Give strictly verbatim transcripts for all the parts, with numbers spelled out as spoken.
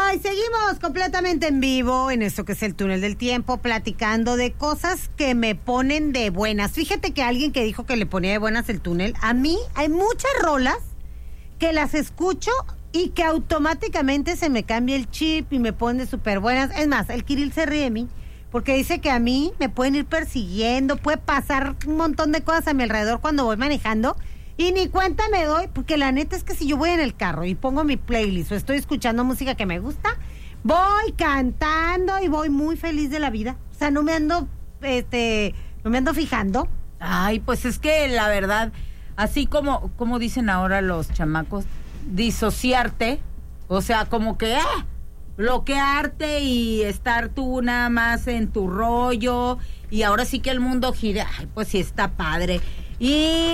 Ay, seguimos completamente en vivo en esto que es el túnel del tiempo, platicando de cosas que me ponen de buenas. Fíjate que alguien que dijo que le ponía de buenas el túnel, a mí hay muchas rolas que las escucho y que automáticamente se me cambia el chip y me ponen de súper buenas. Es más, el Kirill se ríe de mí porque dice que a mí me pueden ir persiguiendo, puede pasar un montón de cosas a mi alrededor cuando voy manejando y ni cuenta me doy, porque la neta es que si yo voy en el carro y pongo mi playlist o estoy escuchando música que me gusta, voy cantando y voy muy feliz de la vida. O sea, no me ando, este, no me ando fijando. Ay, pues es que la verdad, así como, como dicen ahora los chamacos, disociarte, o sea, como que, ah, bloquearte y estar tú nada más en tu rollo y ahora sí que el mundo gira. Ay, pues sí está padre. Y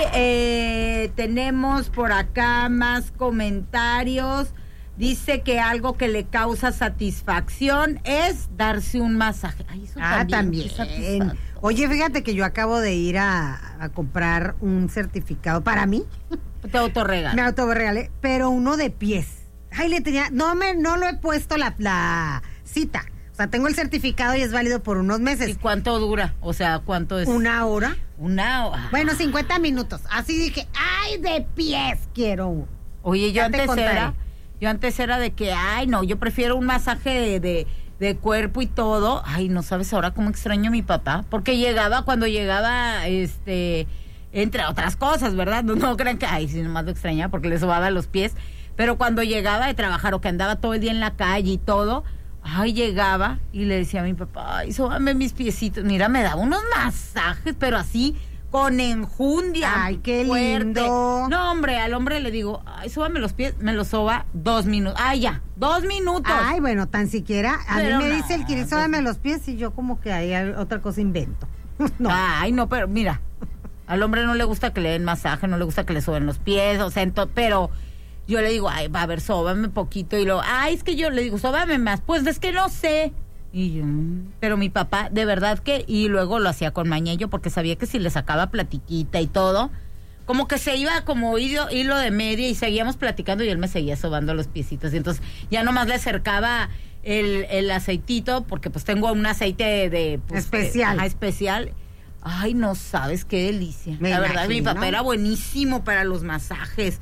eh, tenemos por acá más comentarios. Dice que algo que le causa satisfacción es darse un masaje. Ay, eso ah, también. también. Oye, fíjate que yo acabo de ir a, a comprar un certificado para mí. Te autorregalé. Me autorregalé, pero uno de pies. Ay, le tenía, no me, no lo he puesto la, la cita. O sea, tengo el certificado y es válido por unos meses. ¿Y cuánto dura? O sea, ¿cuánto es? Una hora. Una hora. Bueno, cincuenta minutos. Así dije, ay, de pies quiero. Oye, yo Ya te antes contaré. era, yo antes era de que, ay, no, yo prefiero un masaje de, de, de cuerpo y todo. Ay, no sabes ahora cómo extraño a mi papá. Porque llegaba, cuando llegaba, este, entre otras cosas, ¿verdad? No, no crean que, ay, si nomás lo extrañaba porque le sobaba los pies. Pero cuando llegaba de trabajar o que andaba todo el día en la calle y todo, ay, llegaba y le decía a mi papá, ay, sóbame mis piecitos. Mira, me daba unos masajes, pero así, con enjundia. Ay, qué fuerte. lindo. No, hombre, al hombre le digo, ay, sóbame los pies, me los soba dos minutos. Ay, ya, dos minutos. Ay, bueno, tan siquiera. A Pero mí me no, dice el Kirill, pues, sóbame los pies y yo como que hay otra cosa invento. No. Ay, no, pero mira, al hombre no le gusta que le den masaje, no le gusta que le soben los pies, o sea, ento- pero yo le digo, ay, va a ver, sóbame poquito, y luego, ay, es que yo le digo, sóbame más, pues es que no sé. Y yo, mm, pero mi papá, de verdad que, y luego lo hacía con mañello, porque sabía que si le sacaba platiquita y todo, como que se iba como hilo, hilo de media y seguíamos platicando y él me seguía sobando los piecitos, y entonces ya nomás le acercaba el, el aceitito, porque pues tengo un aceite de, de, pues, especial. Eh, ajá, especial. Ay, no sabes qué delicia. Me la verdad, mi imagino. papá era buenísimo para los masajes.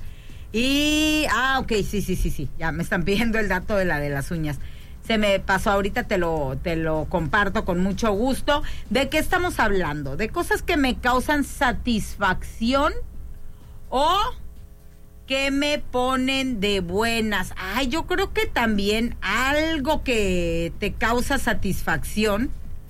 Y, ah, ok, sí, sí, sí, sí, ya me están pidiendo el dato de la de las uñas. Se me pasó ahorita, te lo, te lo comparto con mucho gusto. ¿De qué estamos hablando? De cosas que me causan satisfacción o que me ponen de buenas. Ay, yo creo que también algo que te causa satisfacción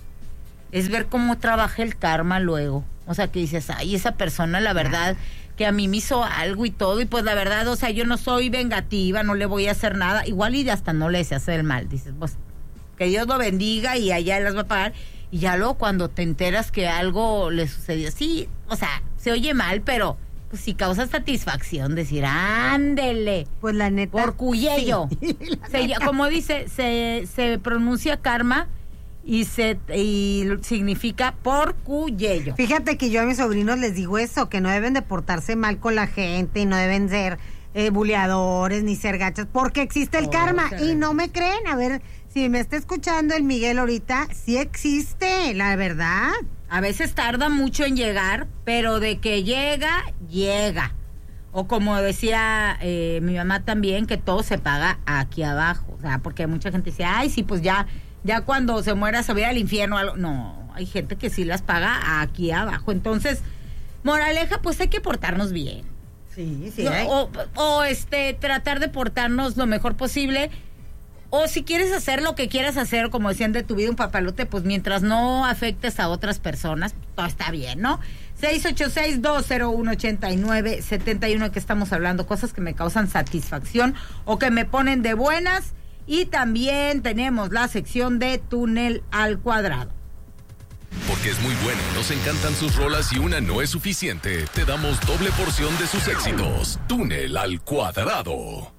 es ver cómo trabaja el karma luego. O sea, que dices, ay, esa persona, la verdad, que a mí me hizo algo y todo, y pues la verdad, o sea, yo no soy vengativa, no le voy a hacer nada, igual y hasta no le deseo hacer el mal, dices, pues, que Dios lo bendiga y allá las va a pagar, y ya luego cuando te enteras que algo le sucedió, sí, o sea, se oye mal, pero pues sí causa satisfacción decir, ándele, Pues la neta. por cuyello, sí, la se, neta. como dice, se, se pronuncia karma, y se y significa por cuyello. Fíjate que yo a mis sobrinos les digo eso, que no deben de portarse mal con la gente y no deben ser eh, buleadores ni ser gachas, porque existe el Oh, karma. caray. Y no me creen, a ver, si me está escuchando el Miguel ahorita, sí existe, la verdad. A veces tarda mucho en llegar, pero de que llega, llega. O como decía eh, mi mamá también, que todo se paga aquí abajo. O sea, porque mucha gente dice, ay, sí, pues ya, ya cuando se muera se va a ir al infierno o algo. No, hay gente que sí las paga aquí abajo. Entonces, moraleja, pues hay que portarnos bien. Sí, sí. No, hay. o, o este tratar de portarnos lo mejor posible, o si quieres hacer lo que quieras hacer, como decían, de tu vida un papalote, pues mientras no afectes a otras personas, todo está bien, ¿no? seis ocho seis, dos cero uno, ocho nueve siete uno, que estamos hablando, cosas que me causan satisfacción o que me ponen de buenas. Y también tenemos la sección de Túnel al Cuadrado. Porque es muy bueno, nos encantan sus rolas y una no es suficiente. Te damos doble porción de sus éxitos. Túnel al Cuadrado.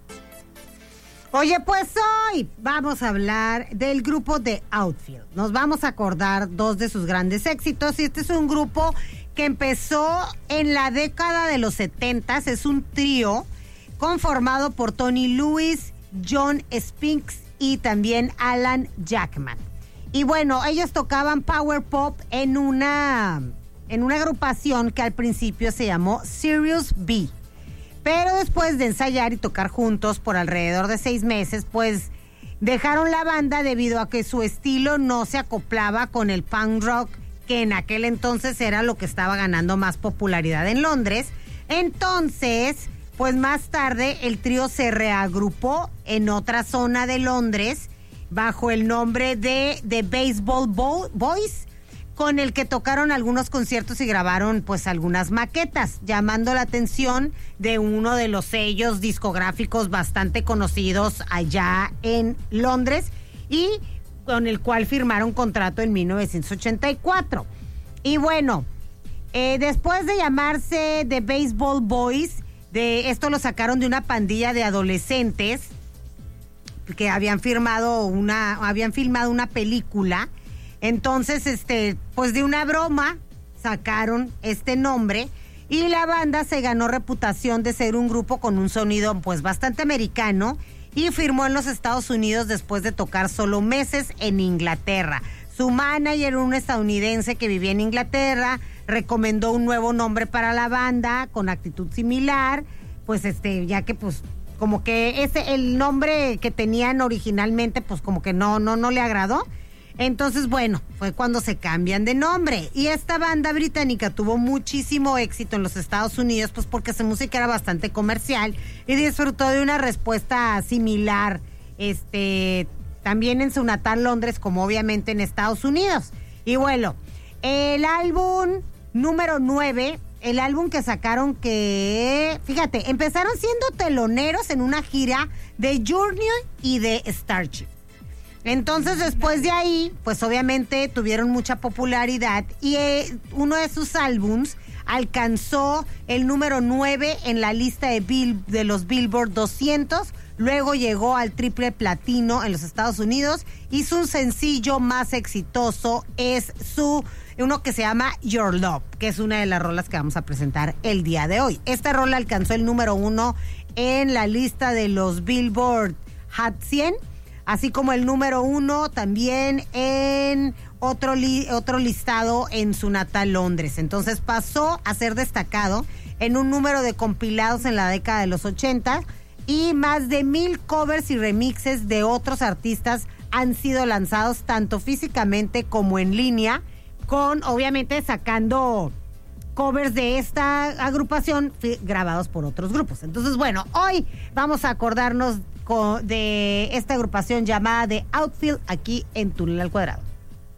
Oye, pues hoy vamos a hablar del grupo de Outfield. Nos vamos a acordar dos de sus grandes éxitos, y este es un grupo que empezó en la década de los setentas. Es un trío conformado por Tony Lewis, John Spinks y también Alan Jackman. Y bueno, ellos tocaban power pop en una, en una agrupación que al principio se llamó Sirius B. Pero después de ensayar y tocar juntos por alrededor de seis meses, pues dejaron la banda debido a que su estilo no se acoplaba con el punk rock, que en aquel entonces era lo que estaba ganando más popularidad en Londres. Entonces, pues más tarde el trío se reagrupó en otra zona de Londres bajo el nombre de The Baseball Boys, con el que tocaron algunos conciertos y grabaron pues algunas maquetas, llamando la atención de uno de los sellos discográficos bastante conocidos allá en Londres y con el cual firmaron contrato en mil novecientos ochenta y cuatro. Y bueno, eh, después de llamarse The Baseball Boys, de esto lo sacaron de una pandilla de adolescentes que habían firmado una, habían filmado una película. Entonces, este, pues de una broma sacaron este nombre y la banda se ganó reputación de ser un grupo con un sonido pues bastante americano y firmó en los Estados Unidos después de tocar solo meses en Inglaterra. Su manager, un estadounidense que vivía en Inglaterra, recomendó un nuevo nombre para la banda con actitud similar, pues este, ya que pues como que ese el nombre que tenían originalmente pues como que no no no le agradó. Entonces, bueno, fue cuando se cambian de nombre. Y esta banda británica tuvo muchísimo éxito en los Estados Unidos, pues porque su música era bastante comercial y disfrutó de una respuesta similar, este, también en su natal Londres, como obviamente en Estados Unidos. Y bueno, el álbum número nueve, el álbum que sacaron que, fíjate, empezaron siendo teloneros en una gira de Journey y de Starship. Entonces, después de ahí, pues obviamente tuvieron mucha popularidad y eh, uno de sus álbums alcanzó el número nueve en la lista de, Bill, de los Billboard doscientos, luego llegó al triple platino en los Estados Unidos y su sencillo más exitoso es su uno que se llama Your Love, que es una de las rolas que vamos a presentar el día de hoy. Esta rola alcanzó el número uno en la lista de los Billboard Hot cien, así como el número uno también en otro, li, otro listado en su natal Londres. Entonces pasó a ser destacado en un número de compilados en la década de los ochenta y más de mil covers y remixes de otros artistas han sido lanzados tanto físicamente como en línea, con obviamente sacando covers de esta agrupación grabados por otros grupos. Entonces, bueno, hoy vamos a acordarnos de esta agrupación llamada The Outfield aquí en Túnel al Cuadrado.